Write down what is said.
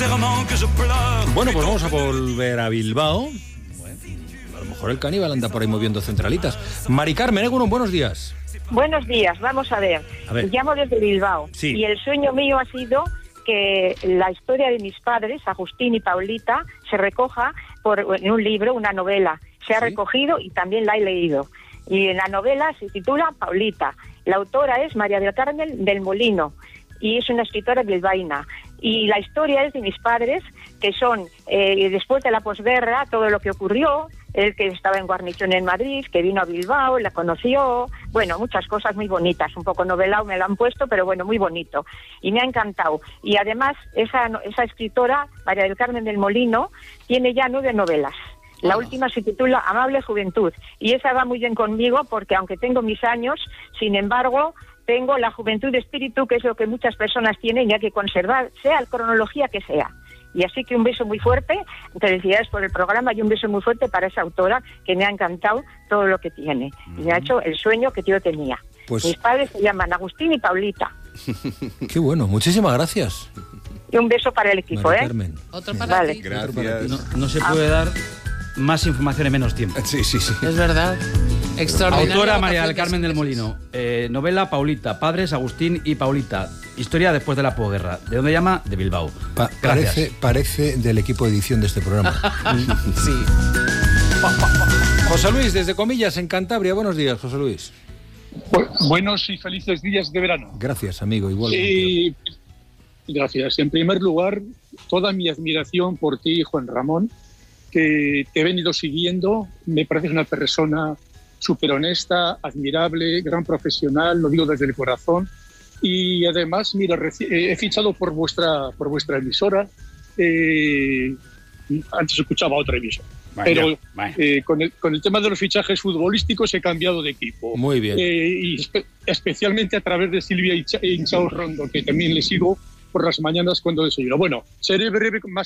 Bueno, pues vamos a volver a Bilbao. A lo mejor el caníbal anda por ahí moviendo centralitas. Mari Carmen, Egunon, buenos días. Buenos días, vamos a ver. Llamo desde Bilbao. Sí. Y el sueño mío ha sido que la historia de mis padres, Agustín y Paulita, se recoja en un libro, una novela. Se ha recogido y también la he leído. Y la novela se titula Paulita. La autora es María del Carmen del Molino y es una escritora bilbaína. Y la historia es de mis padres, que son, después de la posguerra, todo lo que ocurrió, él que estaba en guarnición en Madrid, que vino a Bilbao, la conoció, bueno, muchas cosas muy bonitas, un poco novelado me lo han puesto, pero bueno, muy bonito. Y me ha encantado. Y además, esa escritora, María del Carmen del Molino, tiene ya 9 novelas. La última se titula Amable Juventud, y esa va muy bien conmigo porque aunque tengo mis años, sin embargo, tengo la juventud de espíritu, que es lo que muchas personas tienen y hay que conservar, sea la cronología que sea. Y así que un beso muy fuerte, felicidades por el programa y un beso muy fuerte para esa autora que me ha encantado todo lo que tiene. Y me ha hecho el sueño que yo tenía. Pues... Mis padres se llaman Agustín y Paulita. Qué bueno, muchísimas gracias. Y un beso para el equipo, María Carmen. Otro para ti. Gracias. No se puede dar más información en menos tiempo. Sí. Es verdad. Extraordinaria. Autora María del Carmen del Molino. Novela Paulita. Padres Agustín y Paulita. Historia después de la posguerra. ¿De dónde llama? De Bilbao. Parece del equipo de edición de este programa. Sí. José Luis, desde Comillas, en Cantabria. Buenos días, José Luis. Buenos y felices días de verano. Gracias, amigo. Igualmente. Gracias. En primer lugar, toda mi admiración por ti, Juan Ramón, que te he venido siguiendo. Me pareces una persona súper honesta, admirable, gran profesional, lo digo desde el corazón. Y además, mira, he fichado por vuestra emisora. Antes escuchaba otra emisora. Pero con el tema de los fichajes futbolísticos he cambiado de equipo. Muy bien. Y especialmente a través de Silvia Hinchao Rondo, que también le sigo por las mañanas cuando desayuno. Bueno, seré breve